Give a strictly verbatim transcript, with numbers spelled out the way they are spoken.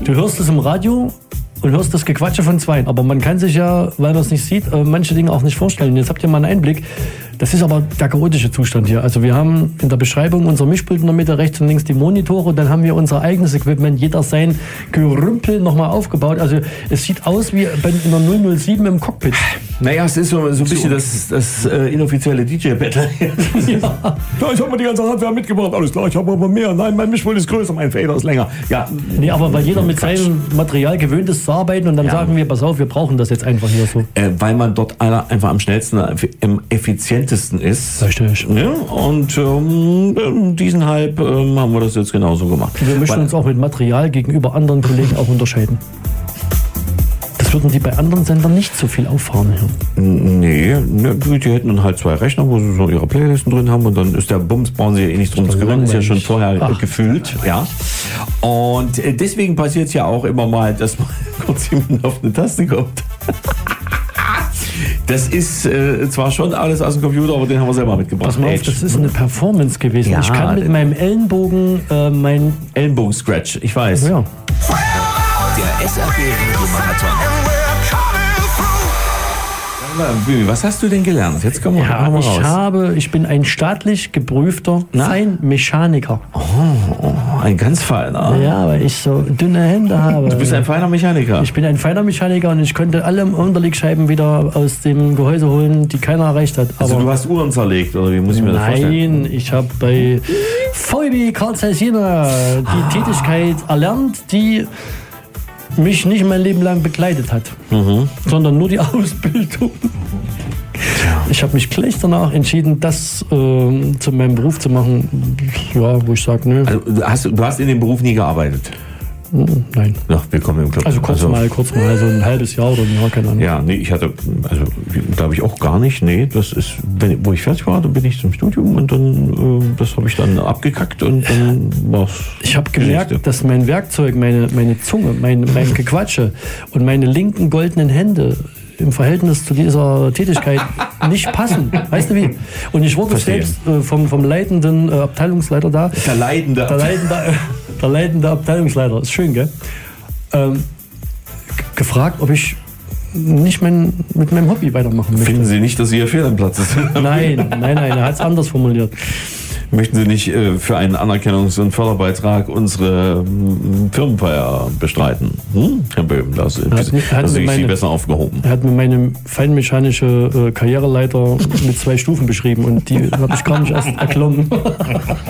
Du hörst es im Radio und hörst das Gequatsche von Zweien. Aber man kann sich ja, weil man es nicht sieht, manche Dinge auch nicht vorstellen. Jetzt habt ihr mal einen Einblick. Das ist aber der chaotische Zustand hier. Also wir haben in der Beschreibung unser Mischpult in der Mitte, rechts und links die Monitore. Dann haben wir unser eigenes Equipment, jeder sein Gerümpel nochmal aufgebaut. Also es sieht aus wie bei einer null null sieben im Cockpit. Naja, es ist so, so ein bisschen das, das äh, inoffizielle D J-Battle. Ja. Ja, ich habe mir die ganze Hardware mitgebracht, alles klar, ich habe aber mehr. Nein, mein Mischpult ist größer, mein Fader ist länger. Ja. Nee, aber weil jeder mit seinem Material gewöhnt ist zu arbeiten und dann ja. sagen wir, pass auf, wir brauchen das jetzt einfach hier so. Äh, weil man dort einfach am schnellsten, am effizientesten ist. Richtig. Ja, und ähm, diesen Halb ähm, haben wir das jetzt genauso gemacht. Wir möchten weil, uns auch mit Material gegenüber anderen Kollegen auch unterscheiden. Das würden die bei anderen Sendern nicht so viel auffahren. Ja. Nee, ne, die hätten dann halt zwei Rechner, wo sie so ihre Playlisten drin haben und dann ist der Bums, brauchen sie ja eh nicht drum zu kümmern, ist ja schon vorher Ach. gefüllt. Ja. Und äh, deswegen passiert es ja auch immer mal, dass mal kurz jemand auf eine Taste kommt. Das ist äh, zwar schon alles aus dem Computer, aber den haben wir selber mitgebracht. Pass mal auf, das ist eine Performance gewesen. Ja, ich kann mit meinem Ellenbogen äh, mein Ellenbogen-Scratch, ich weiß. Ja. Der S R B-Marathon. Was hast du denn gelernt? Jetzt kommen wir ja, mal ich raus. Habe, ich bin ein staatlich geprüfter Na? Feinmechaniker. Oh, oh, ein ganz feiner. Ja, weil ich so dünne Hände habe. Du bist ein feiner Mechaniker. Ich bin ein feiner Mechaniker und ich konnte alle Unterlegscheiben wieder aus dem Gehäuse holen, die keiner erreicht hat. Aber also du hast Uhren zerlegt, oder wie muss ich mir das vorstellen? Nein, ich habe bei V E B Karl Zeiss Jena die ah. Tätigkeit erlernt, die mich nicht mein Leben lang begleitet hat, mhm. sondern nur die Ausbildung. Ja. Ich habe mich gleich danach entschieden, das äh, zu meinem Beruf zu machen, ja, wo ich sage, nö. Also hast, du hast in dem Beruf nie gearbeitet? Nein. Ach, willkommen im Club. Also kurz also, mal, kurz mal, so ein halbes Jahr oder ein Jahr, keine Ahnung. Ja, nee, ich hatte, also glaube ich auch gar nicht. Nee, das ist, wenn, wo ich fertig war, dann bin ich zum Studium und dann, äh, das habe ich dann abgekackt und dann war's. Ich habe gemerkt, Geschichte. dass mein Werkzeug, meine, meine Zunge, mein, mein Gequatsche und meine linken goldenen Hände im Verhältnis zu dieser Tätigkeit nicht passen. Weißt du wie? Und ich wurde Verstehen. selbst äh, vom, vom leitenden äh, Abteilungsleiter da. Der leitende. Der leitende, äh, der leitende Abteilungsleiter. Ist schön, gell? Ähm, g- gefragt, ob ich nicht mein, mit meinem Hobby weitermachen möchte. Finden Sie nicht, dass Sie Ihr Fehl am Platz ist? Nein, nein, nein. Er hat es anders formuliert. Möchten Sie nicht äh, für einen Anerkennungs- und Förderbeitrag unsere äh, Firmenfeier bestreiten? Hm? Herr Böhm, da sind Sie meine, besser aufgehoben. Er hat mir meine feinmechanische äh, Karriereleiter mit zwei Stufen beschrieben und die habe ich gar nicht erst erklommen.